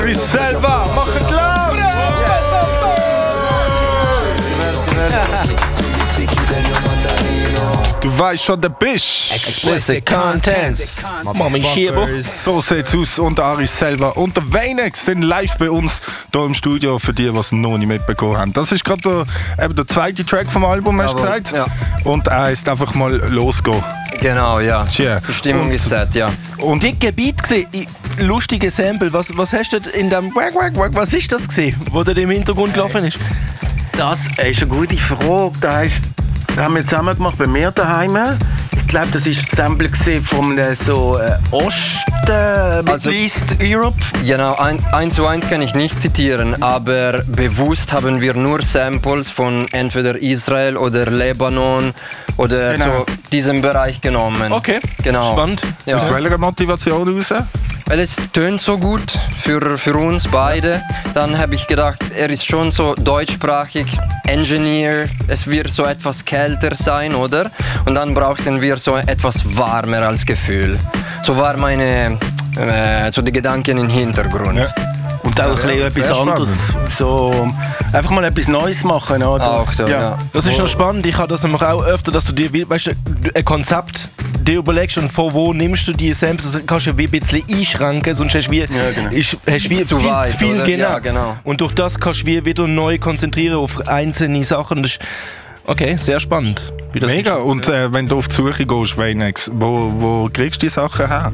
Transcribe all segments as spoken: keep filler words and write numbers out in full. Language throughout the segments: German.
Selva, mach het laut! Du weißt schon, der bist. Explicit Content. Mami Schiebo. So sieht's aus. Und Aris Selva und der Weinex sind live bei uns hier im Studio, für die, die es noch nicht mitbekommen haben. Das ist gerade der, eben der zweite Track vom Album, hast du gesagt? Ja. Und er heißt einfach mal «Losgehen». Genau, ja. Tja. Die Stimmung und, ist set, ja. Und Dicke Beat gesehen, lustige Sample. Was, was hast du in dem Wack Wack Wack, was ist das gesehen, wo da im Hintergrund gelaufen ist? Das ist eine gute Frage. Das heisst, das haben wir zusammen gemacht bei mir daheim. Ich glaube, das war ein Sample von einem so äh, Osten, äh, Also- Middle East Europe. Genau, ein, eins zu eins kann ich nicht zitieren, aber bewusst haben wir nur Samples von entweder Israel oder Lebanon oder Genau. so diesem Bereich genommen. Okay, Genau. spannend. Ja. aus welcher Motivation raus? Weil es tönt so gut für, für uns beide. Dann habe ich gedacht, er ist schon so deutschsprachig, Engineer, es wird so etwas kälter sein, oder? Und dann brauchten wir so etwas warmer als Gefühl. So war meine, äh, so die Gedanken im Hintergrund. Ja. Und auch ein Ja, bisschen sehr etwas anderes. So, einfach mal etwas Neues machen. Oder? Auch so, ja. Das ist noch spannend. Ich habe das nämlich auch öfter, dass du dir, weißt du, ein Konzept dir überlegst und von wo nimmst du die Samples, das kannst du wie ein bisschen einschränken, sonst hast du wie, Ja, genau. ist, hast wie Zu viel weit, zu viel, oder? genau. Ja, genau. Und durch das kannst du wie wieder neu konzentrieren auf einzelne Sachen. Das ist, okay, sehr spannend. Wie das Mega. ist. Und äh, wenn du auf die Suche gehst, Weinex, wo, wo kriegst du die Sachen her?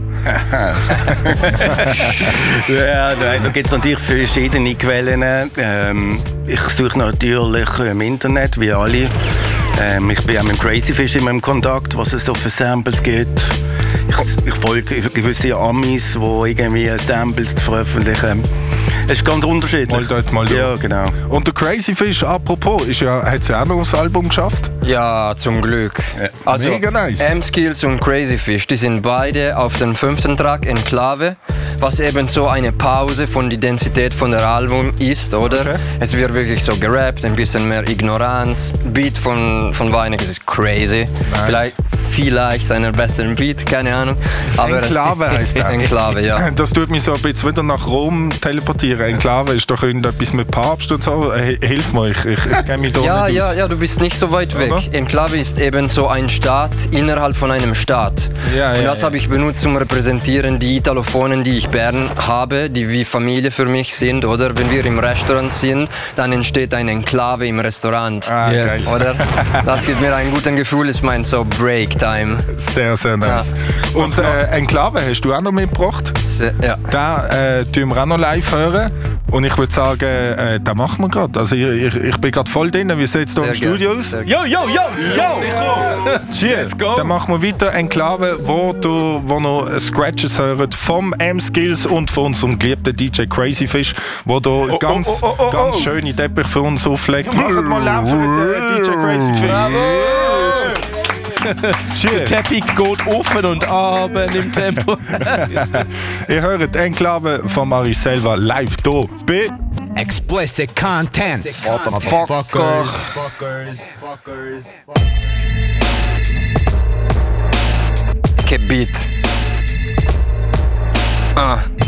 Ja, nein, da gibt es natürlich verschiedene Quellen. Ähm, ich suche natürlich im Internet, wie alle. Ähm, ich bin auch mit Crazy Fish immer im Kontakt, was es so für Samples gibt. Ich, ich folge gewisse Amis, die irgendwie Samples veröffentlichen. Es ist ganz unterschiedlich. Mal dort, mal dort. Ja, genau. Und der Crazy Fish, apropos, ist ja, hat es ja auch noch das Album geschafft. Ja, zum Glück. Also, Mega nice. M-Skills und Crazy Fish, die sind beide auf dem fünften Track Enklave, was eben so eine Pause von der Densität von der Album ist, oder? Okay. Es wird wirklich so gerappt, ein bisschen mehr Ignoranz. Beat von, von Weinex ist crazy. Vielleicht, vielleicht seiner besten Beat, keine Ahnung. Aber es- Enklave heisst der. Enklave, ja. Das tut mich so ein bisschen wieder nach Rom teleportieren. Enklave ist doch irgendetwas mit Papst und so. Äh, hilf mir, ich, ich, ich kenne mich da Ja, nicht ja, aus. ja, du bist nicht so weit weg. Oder? Enklave ist eben so ein Staat innerhalb von einem Staat. Ja, Und ja, das ja. habe ich benutzt, um repräsentieren die Italophonen, die ich Bern habe, die wie Familie für mich sind. Oder wenn wir im Restaurant sind, dann entsteht eine Enklave im Restaurant. Ah, Yes. geil. Oder? Das gibt mir ein gutes Gefühl, ist mein so Break-Time. Sehr, sehr nice. Ja. Und äh, Enklave hast du auch noch mitgebracht. Se- Ja. Da äh, tun wir auch noch live hören. Und ich würde sagen, äh, da machen wir gerade. Also ich, ich, ich bin gerade voll drin. Wie sieht es hier im Sehr Studio gern, aus? sehr Yo, yo, yo, yo! Cheers. Dann machen wir weiter Enklave, wo du wo noch Scratches hören vom M-Skills und von unserem geliebten D J Crazy Fish, wo da oh, ganz, oh, oh, oh, ganz oh. schöne Teppich für uns auflegt. Macht mal laufen mit äh, D J Crazy Fish. Cheers. Teppich geht offen und runter im Tempo. Ihr hört Enklave von Aris Selva live hier bei Explicit content. Motherfucker. Che beat. Ah.